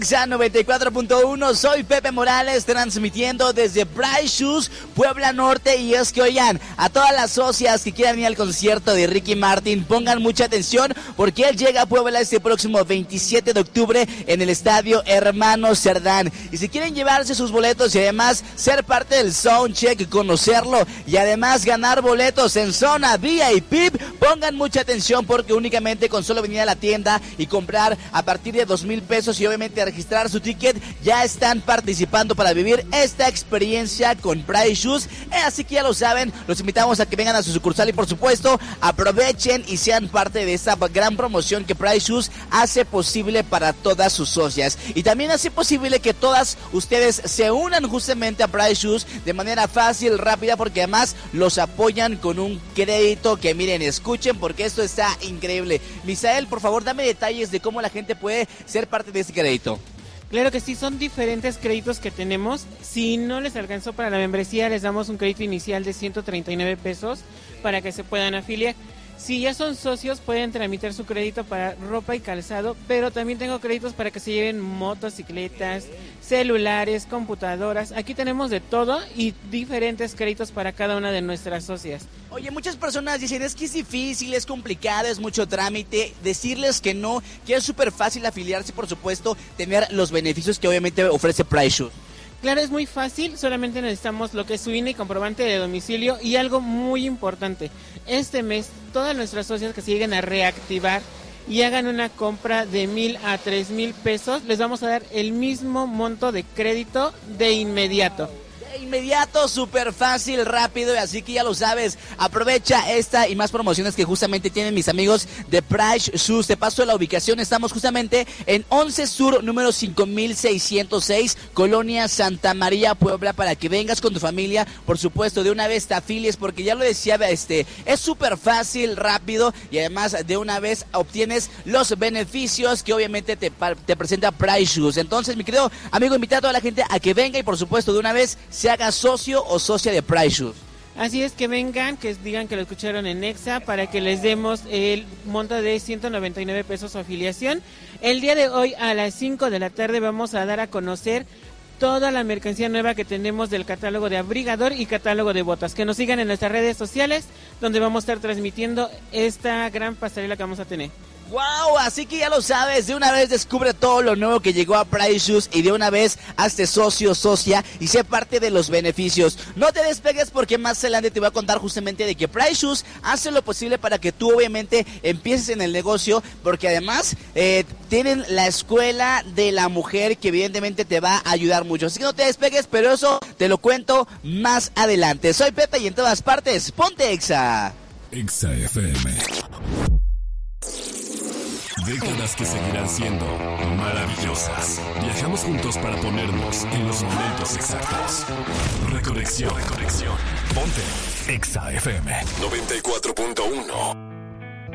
Exa 94.1, soy Pepe Morales transmitiendo desde Price Shoes, Puebla Norte. Y es que, oigan, a todas las socias que quieran ir al concierto de Ricky Martin, pongan mucha atención porque él llega a Puebla este próximo 27 de octubre en el estadio Hermano Cerdán. Y si quieren llevarse sus boletos y además ser parte del soundcheck, conocerlo y además ganar boletos en zona VIP, pongan mucha atención porque únicamente con solo venir a la tienda y comprar a partir de 2,000 pesos y obviamente registrar su ticket, ya están participando para vivir esta experiencia con Price Shoes. Así que ya lo saben, los invitamos a que vengan a su sucursal y por supuesto aprovechen y sean parte de esta gran promoción que Price Shoes hace posible para todas sus socias. Y también hace posible que todas ustedes se unan justamente a Price Shoes de manera fácil, rápida, porque además los apoyan con un crédito que miren, escuchen porque esto está increíble. Misael, por favor, dame detalles de cómo la gente puede ser parte de este crédito. Claro que sí, son diferentes créditos que tenemos. Si no les alcanzó para la membresía, les damos un crédito inicial de 139 pesos para que se puedan afiliar. Si ya son socios, pueden tramitar su crédito para ropa y calzado, pero también tengo créditos para que se lleven motocicletas, celulares, computadoras. Aquí tenemos de todo y diferentes créditos para cada una de nuestras socias. Oye, muchas personas dicen, es que es difícil, es complicado, es mucho trámite. Decirles que no, que es súper fácil afiliarse y por supuesto tener los beneficios que obviamente ofrece Price Shoes. Claro, es muy fácil, solamente necesitamos lo que es su INE y comprobante de domicilio. Y algo muy importante, este mes todas nuestras socias que se lleguen a reactivar y hagan una compra de 1,000 a 3,000 pesos, les vamos a dar el mismo monto de crédito de inmediato. Inmediato, súper fácil, rápido, y así que ya lo sabes, aprovecha esta y más promociones que justamente tienen mis amigos de Price Shoes. Te paso la ubicación, estamos justamente en 11 Sur, número 5606, Colonia Santa María, Puebla, para que vengas con tu familia, por supuesto, de una vez te afilies, porque ya lo decía, es súper fácil, rápido, y además de una vez obtienes los beneficios que obviamente te presenta Price Shoes. Entonces, mi querido amigo, invita a toda la gente a que venga y por supuesto de una vez se haga socio o socia de Price Shoes. Así es, que vengan, que digan que lo escucharon en Exa para que les demos el monto de 199 pesos su afiliación. El día de hoy a las 5 de la tarde vamos a dar a conocer toda la mercancía nueva que tenemos del catálogo de abrigador y catálogo de botas. Que nos sigan en nuestras redes sociales donde vamos a estar transmitiendo esta gran pasarela que vamos a tener. ¡Wow! Así que ya lo sabes, de una vez descubre todo lo nuevo que llegó a Price Shoes y de una vez hazte socio, socia y sé parte de los beneficios. No te despegues porque más adelante te voy a contar justamente de que Price Shoes hace lo posible para que tú obviamente empieces en el negocio, porque además tienen la escuela de la mujer que evidentemente te va a ayudar mucho. Así que no te despegues, pero eso te lo cuento más adelante. Soy Pepe y en todas partes, ponte Exa. Exa FM. Décadas que seguirán siendo maravillosas. Viajamos juntos para ponernos en los momentos exactos. Reconexión. Ponte Exa FM 94.1.